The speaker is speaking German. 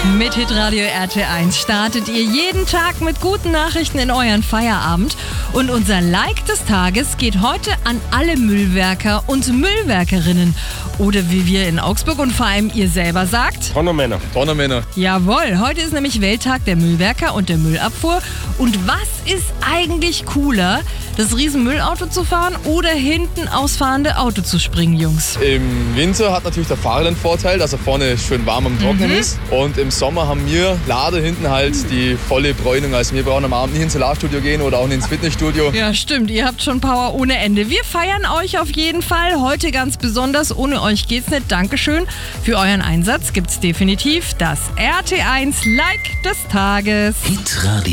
Mit Hitradio RT1 startet ihr jeden Tag mit guten Nachrichten in euren Feierabend. Und unser Like des Tages geht heute an alle Müllwerker und Müllwerkerinnen. Oder wie wir in Augsburg und vor allem ihr selber sagt: Tonnermänner. Jawohl, heute ist nämlich Welttag der Müllwerker und der Müllabfuhr. Und was ist eigentlich cooler, das Riesenmüllauto zu fahren oder hinten ausfahrende Auto zu springen, Jungs? Im Winter hat natürlich der Fahrer den Vorteil, dass er vorne schön warm am Trocknen ist. Und im Sommer haben wir Lader hinten halt die volle Bräunung. Also wir brauchen am Abend nicht ins Solarstudio gehen oder auch nicht ins Fitnessstudio. Ja, stimmt. Ihr habt schon Power ohne Ende. Wir feiern euch auf jeden Fall. Heute ganz besonders. Ohne euch geht's nicht. Dankeschön. Für euren Einsatz gibt's definitiv das RT1 Like des Tages. Hitradio.